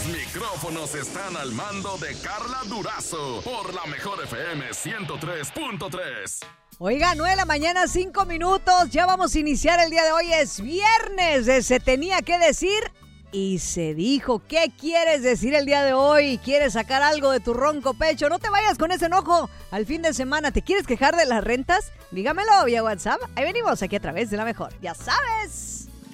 Los micrófonos están al mando de Carla Durazo por la Mejor FM 103.3. Oiga, 9 a.m, 5 minutos. Ya vamos a iniciar el día de hoy. Es viernes de Se Tenía que Decir y se dijo. ¿Qué quieres decir el día de hoy? ¿Quieres sacar algo de tu ronco pecho? No te vayas con ese enojo al fin de semana. ¿Te quieres quejar de las rentas? Dígamelo vía WhatsApp. Ahí venimos aquí a través de La Mejor. Ya sabes.